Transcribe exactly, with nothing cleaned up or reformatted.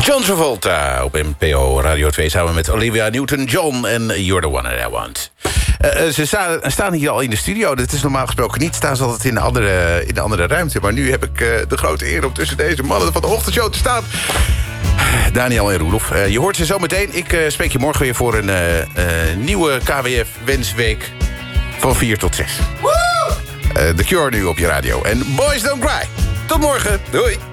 John Travolta op N P O Radio twee... samen met Olivia Newton-John en You're the One That I Want. Uh, ze sta, staan hier al in de studio. Dat is normaal gesproken niet. Staan ze altijd in de andere, in de andere ruimte. Maar nu heb ik uh, de grote eer om tussen deze mannen van de ochtendshow te staan. Daniel en Roelof. Uh, je hoort ze zo meteen. Ik uh, spreek je morgen weer voor een uh, uh, nieuwe K W F-wensweek van vier tot zes. Uh, The Cure nu op je radio. En Boys Don't Cry. Tot morgen. Doei.